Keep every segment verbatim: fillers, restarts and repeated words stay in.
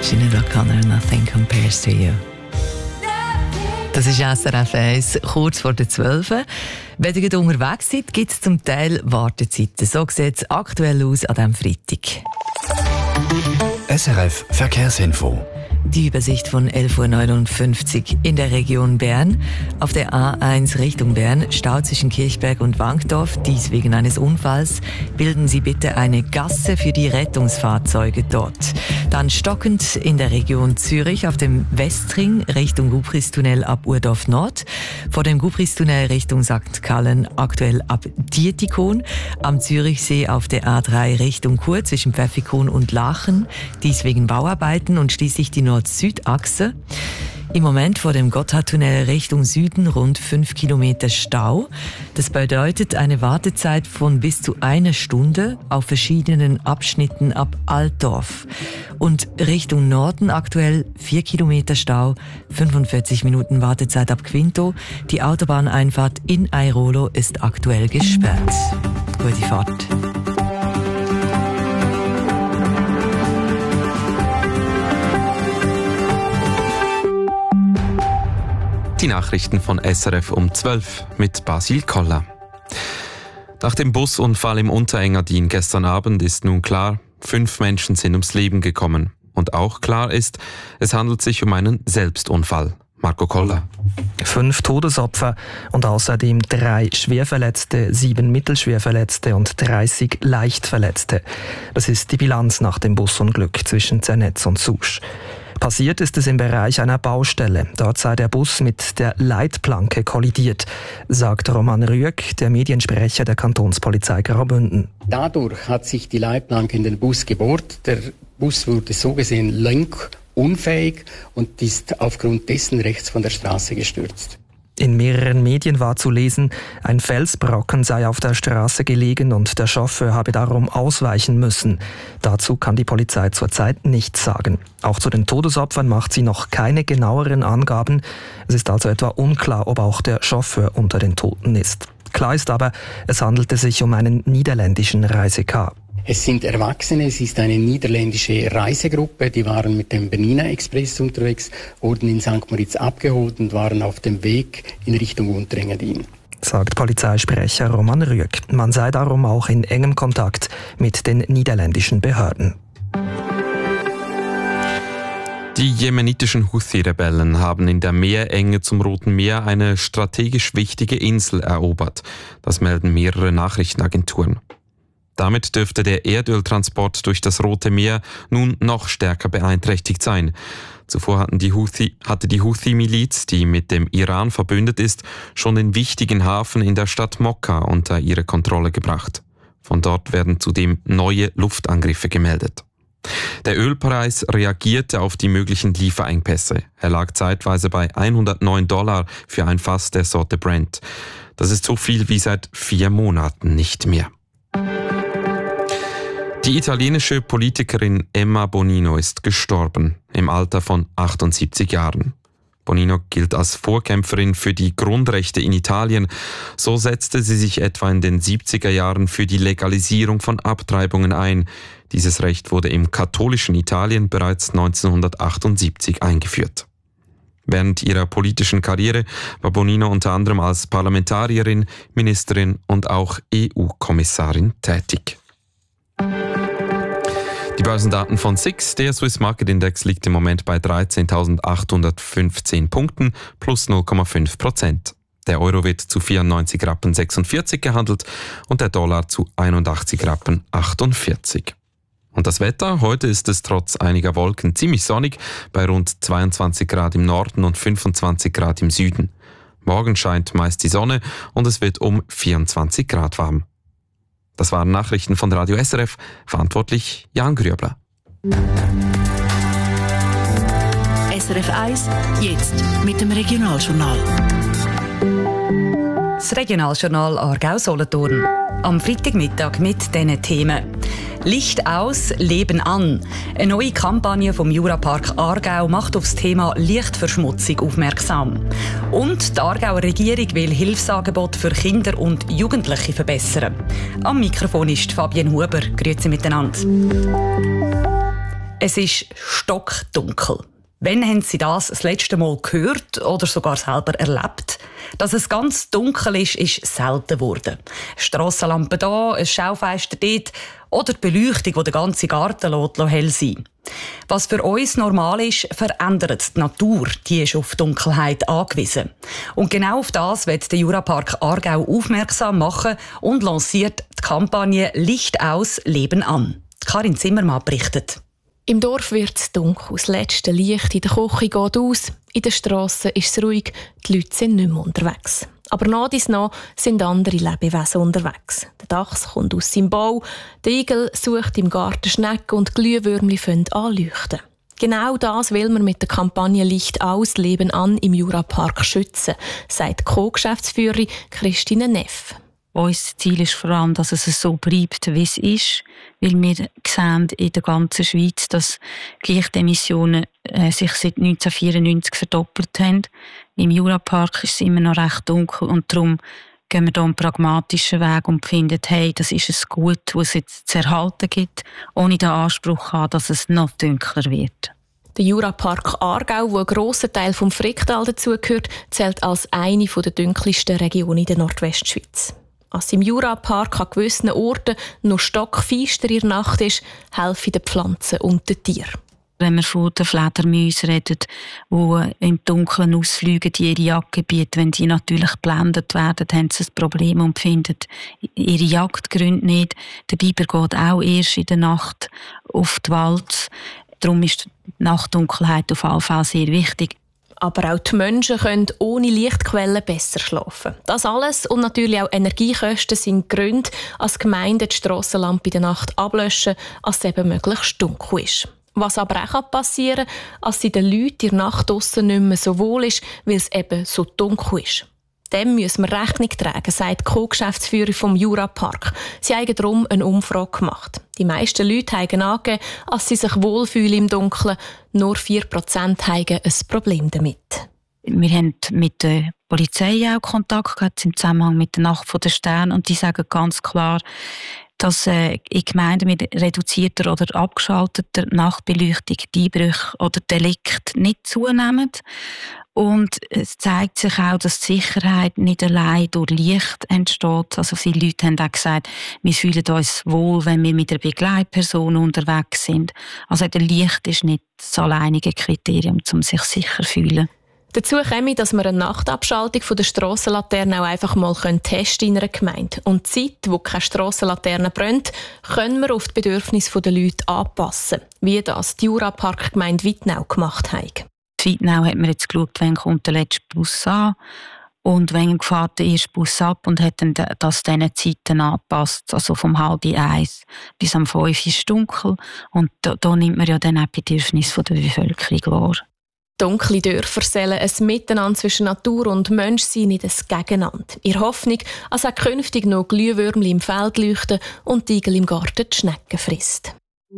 Sinead O'Connor, Nothing Compares to You. Das ist S R F eins, kurz vor der zwölf. Wenn ihr unterwegs seid, gibt es zum Teil Wartezeiten. So sieht es aktuell aus an diesem Freitag. S R F Verkehrsinfo. Die Übersicht von elf Uhr neunundfünfzig in der Region Bern. Auf der A eins Richtung Bern, Stau zwischen Kirchberg und Wankdorf, dies wegen eines Unfalls. Bilden Sie bitte eine Gasse für die Rettungsfahrzeuge dort. Dann stockend in der Region Zürich auf dem Westring Richtung Gubristunnel ab Urdorf Nord. Vor dem Gubristunnel Richtung Sankt Gallen aktuell ab Dietikon. Am Zürichsee auf der A drei Richtung Chur zwischen Pfäffikon und Lachen. Dies wegen Bauarbeiten und schließlich die Nord-Süd-Achse. Im Moment vor dem Gotthardtunnel Richtung Süden rund fünf Kilometer Stau. Das bedeutet eine Wartezeit von bis zu einer Stunde auf verschiedenen Abschnitten ab Altdorf. Und Richtung Norden aktuell vier Kilometer Stau, fünfundvierzig Minuten Wartezeit ab Quinto. Die Autobahneinfahrt in Airolo ist aktuell gesperrt. Gute Fahrt. Die Nachrichten von S R F um zwölf mit Basil Koller. Nach dem Busunfall im Unterengadin gestern Abend ist nun klar, fünf Menschen sind ums Leben gekommen. Und auch klar ist, es handelt sich um einen Selbstunfall. Marco Koller. Fünf Todesopfer und außerdem drei Schwerverletzte, sieben Mittelschwerverletzte und dreißig Leichtverletzte. Das ist die Bilanz nach dem Busunglück zwischen Zernetz und Susch. Passiert ist es im Bereich einer Baustelle. Dort sei der Bus mit der Leitplanke kollidiert, sagt Roman Rüegg, der Mediensprecher der Kantonspolizei Graubünden. Dadurch hat sich die Leitplanke in den Bus gebohrt. Der Bus wurde so gesehen lenkunfähig und ist aufgrund dessen rechts von der Straße gestürzt. In mehreren Medien war zu lesen, ein Felsbrocken sei auf der Straße gelegen und der Chauffeur habe darum ausweichen müssen. Dazu kann die Polizei zurzeit nichts sagen. Auch zu den Todesopfern macht sie noch keine genaueren Angaben. Es ist also etwa unklar, ob auch der Chauffeur unter den Toten ist. Klar ist aber, es handelte sich um einen niederländischen Reisecar. Es sind Erwachsene, es ist eine niederländische Reisegruppe, die waren mit dem Bernina Express unterwegs, wurden in Sankt Moritz abgeholt und waren auf dem Weg in Richtung Unterengadin. Sagt Polizeisprecher Roman Rüegg. Man sei darum auch in engem Kontakt mit den niederländischen Behörden. Die jemenitischen Houthi-Rebellen haben in der Meerenge zum Roten Meer eine strategisch wichtige Insel erobert. Das melden mehrere Nachrichtenagenturen. Damit dürfte der Erdöltransport durch das Rote Meer nun noch stärker beeinträchtigt sein. Zuvor hatten die Houthi, hatte die Houthi-Miliz, die mit dem Iran verbündet ist, schon den wichtigen Hafen in der Stadt Mokka unter ihre Kontrolle gebracht. Von dort werden zudem neue Luftangriffe gemeldet. Der Ölpreis reagierte auf die möglichen Lieferengpässe. Er lag zeitweise bei hundertneun Dollar für ein Fass der Sorte Brent. Das ist so viel wie seit vier Monaten nicht mehr. Die italienische Politikerin Emma Bonino ist gestorben, im Alter von achtundsiebzig Jahren. Bonino gilt als Vorkämpferin für die Grundrechte in Italien. So setzte sie sich etwa in den siebziger Jahren für die Legalisierung von Abtreibungen ein. Dieses Recht wurde im katholischen Italien bereits neunzehnhundertachtundsiebzig eingeführt. Während ihrer politischen Karriere war Bonino unter anderem als Parlamentarierin, Ministerin und auch E U-Kommissarin tätig. Die Börsendaten von S I X, der Swiss Market Index, liegt im Moment bei dreizehntausendachthundertfünfzehn Punkten plus null Komma fünf Prozent. Der Euro wird zu vierundneunzig Rappen sechsundvierzig gehandelt und der Dollar zu einundachtzig Rappen achtundvierzig. Und das Wetter? Heute ist es trotz einiger Wolken ziemlich sonnig bei rund zweiundzwanzig Grad im Norden und fünfundzwanzig Grad im Süden. Morgen scheint meist die Sonne und es wird um vierundzwanzig Grad warm. Das waren Nachrichten von Radio S R F, verantwortlich Jan Grübler. S R F eins, jetzt mit dem Regionaljournal. Das Regionaljournal Aargau-Solothurn. Am Freitagmittag mit diesen Themen. Licht aus, Leben an. Eine neue Kampagne vom Jurapark Aargau macht auf das Thema Lichtverschmutzung aufmerksam. Und die Aargauer Regierung will Hilfsangebote für Kinder und Jugendliche verbessern. Am Mikrofon ist Fabienne Huber. Grüezi miteinander. Es ist stockdunkel. Wann haben Sie das das letzte Mal gehört oder sogar selber erlebt? Dass es ganz dunkel ist, ist selten geworden. Strassenlampe da, ein Schaufenster dort oder die Beleuchtung, die den ganzen Garten lässt, hell sein. Was für uns normal ist, verändert die Natur. Die ist auf Dunkelheit angewiesen. Und genau auf das wird der Jurapark Aargau aufmerksam machen und lanciert die Kampagne «Licht aus, Leben an». Karin Zimmermann berichtet. Im Dorf wird es dunkel, das letzte Licht in der Küche geht aus, in den Strassen ist es ruhig, die Leute sind nicht mehr unterwegs. Aber nach dies nach sind andere Lebewesen unterwegs. Der Dachs kommt aus seinem Bau, der Igel sucht im Garten Schnecken und die Glühwürmchen fangen an leuchten. Genau das will man mit der Kampagne «Licht aus, Leben an» im Jurapark schützen, sagt Co-Geschäftsführerin Christine Neff. Unser Ziel ist vor allem, dass es so bleibt, wie es ist, weil wir sehen in der ganzen Schweiz, dass die Lichtemissionen äh, sich seit neunzehnhundertvierundneunzig verdoppelt haben. Im Jurapark ist es immer noch recht dunkel und darum gehen wir hier einen pragmatischen Weg und finden, hey, das ist ein Gut, das es jetzt zu erhalten gibt, ohne den Anspruch zu haben, dass es noch dunkler wird. Der Jurapark Aargau, wo ein grosser Teil vom Fricktal dazugehört, zählt als eine der dunkelsten Regionen in der Nordwestschweiz. Als im Jurapark an gewissen Orten noch stockfinster in der Nacht ist, helfen den Pflanzen und den Tieren. Wenn wir von den Fledermäusen reden, die im Dunkeln ausfliegen, die ihre Jagd bieten, wenn die natürlich geblendet werden, haben sie ein Problem und finden ihre Jagdgründe nicht. Der Biber geht auch erst in der Nacht auf die Wald. Darum ist die Nachtdunkelheit auf jeden Fall sehr wichtig. Aber auch die Menschen können ohne Lichtquellen besser schlafen. Das alles und natürlich auch Energiekosten sind Gründe, als Gemeinden die Strassenlampe in der Nacht ablöschen, als es eben möglichst dunkel ist. Was aber auch passieren kann, als es den Leuten in der Nacht draussen nicht mehr so wohl ist, weil es eben so dunkel ist. Dem müssen wir Rechnung tragen, sagt die Co-Geschäftsführerin vom Jurapark. Sie haben darum eine Umfrage gemacht. Die meisten Leute haben angegeben, dass sie sich wohlfühlen im Dunkeln. Nur vier Prozent haben ein Problem damit. Wir haben mit der Polizei auch Kontakt gehabt im Zusammenhang mit der Nacht der Sterne und die sagen ganz klar, dass äh, in Gemeinden mit reduzierter oder abgeschalteter Nachtbeleuchtung die Einbrüche oder Delikte nicht zunehmen. Und es zeigt sich auch, dass die Sicherheit nicht allein durch Licht entsteht. Also viele Leute haben auch gesagt, wir fühlen uns wohl, wenn wir mit einer Begleitperson unterwegs sind. Also der Licht ist nicht das alleinige Kriterium, um sich sicher zu fühlen. Dazu käme, dass wir eine Nachtabschaltung von der Strassenlaterne auch einfach mal testen in einer Gemeinde. Und die Zeit, wo keine Strassenlaterne brennt, können wir auf die Bedürfnisse der Leute anpassen, wie das die Jurapark-Gemeinde Wittnau gemacht hat. In Wittnau hat man jetzt geschaut, wann kommt der letzte Bus an und wann fährt der erste Bus ab und hat dann das diesen Zeiten angepasst, also vom halb eins bis um fünf ist es dunkel und da, da nimmt man ja dann auch die Bedürfnisse der Bevölkerung wahr. Dunkle Dörfer sollen ein Miteinander zwischen Natur und Mensch sein, nicht ein Gegeneinander. In Hoffnung, dass auch künftig noch Glühwürmchen im Feld leuchten und die Igel im Garten die Schnecken frisst.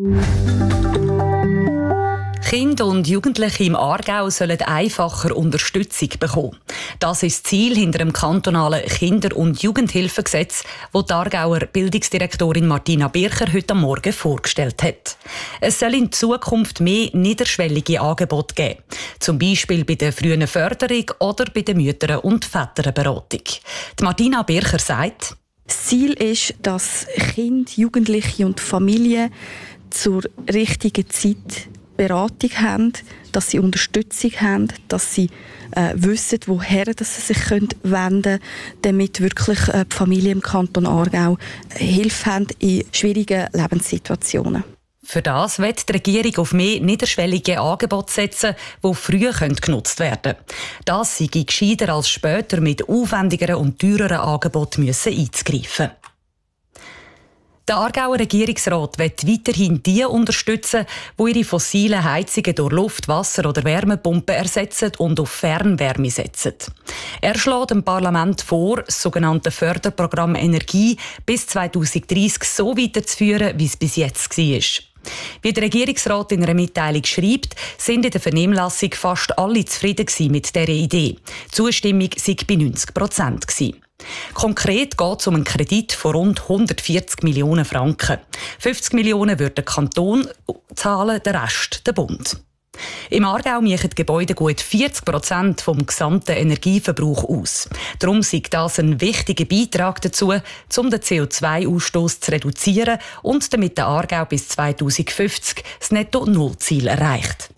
Kinder und Jugendliche im Aargau sollen einfacher Unterstützung bekommen. Das ist das Ziel hinter dem kantonalen Kinder- und Jugendhilfegesetz, das die Aargauer Bildungsdirektorin Martina Bircher heute Morgen vorgestellt hat. Es soll in Zukunft mehr niederschwellige Angebote geben. Zum Beispiel bei der frühen Förderung oder bei der Mütter- und Väterberatung. Die Martina Bircher sagt: Das Ziel ist, dass Kinder, Jugendliche und Familien zur richtigen Zeit Beratung haben, dass sie Unterstützung haben, dass sie äh, wissen, woher dass sie sich wenden können, damit wirklich äh, die Familie im Kanton Aargau Hilfe haben in schwierigen Lebenssituationen. Für das wird die Regierung auf mehr niederschwellige Angebote setzen, die früh genutzt werden können. Das sei gescheiter als später mit aufwendigeren und teureren Angeboten einzugreifen. Der Aargauer Regierungsrat wird weiterhin die unterstützen, die ihre fossilen Heizungen durch Luft-, Wasser- oder Wärmepumpen ersetzen und auf Fernwärme setzen. Er schlägt dem Parlament vor, das sogenannte Förderprogramm Energie bis zweitausenddreissig so weiterzuführen, wie es bis jetzt war. Wie der Regierungsrat in einer Mitteilung schreibt, sind in der Vernehmlassung fast alle zufrieden mit dieser Idee. Die Zustimmung sei bei neunzig Prozent. Konkret geht es um einen Kredit von rund hundertvierzig Millionen Franken. fünfzig Millionen würde der Kanton zahlen, der Rest der Bund. Im Aargau machen die Gebäude gut vierzig Prozent vom gesamten Energieverbrauch aus. Darum ist das ein wichtiger Beitrag dazu, um den C O zwei Ausstoß zu reduzieren und damit der Aargau bis zweitausendfünfzig das Netto-Null-Ziel erreicht.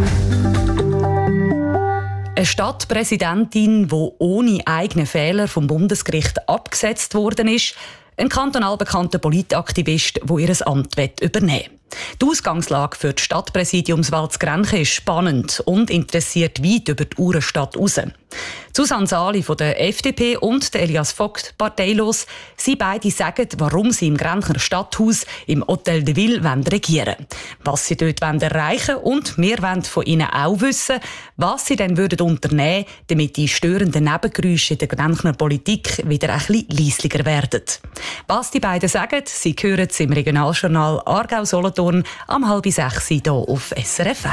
Eine Stadtpräsidentin, die ohne eigene Fehler vom Bundesgericht abgesetzt worden ist, ein kantonal bekannter Politaktivist, der ihr Amt übernehmen will. Die Ausgangslage für die Stadtpräsidiumswahl zu Grenchen ist spannend und interessiert weit über die Uhrenstadt raus. Susanne Sali von der F D P und der Elias Vogt parteilos. Sie beide sagen, warum sie im Grenchner Stadthaus im Hotel de Ville regieren wollen. Was sie dort erreichen wollen und wir wollen von ihnen auch wissen, was sie dann würden unternehmen, damit die störenden Nebengeräusche in der Grenchner Politik wieder ein bisschen leislicher werden. Was die beiden sagen, sie hören es im Regionaljournal Aargau-Solothurn am halb sechs hier auf S R F eins.